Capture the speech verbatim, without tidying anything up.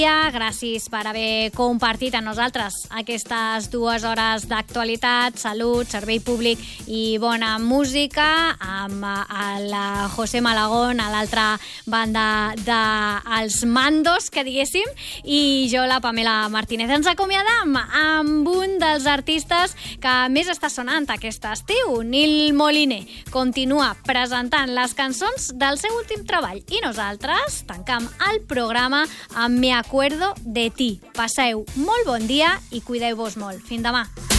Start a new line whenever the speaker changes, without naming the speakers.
Gràcies per haver compartit amb nosaltres aquestes dues hores d'actualitat, salut, servei públic i bona música amb el José Malagón a l'altra banda dels mandos, que diguéssim, i jo, la Pamela Martínez. Ens acomiadam amb un dels artistes que més està sonant aquest estiu, Nil Moliner. Continua presentant les cançons del seu últim treball i nosaltres tancam el programa amb Me acuerdo de ti. Passeu molt bon dia i cuideu-vos molt. Fins demà.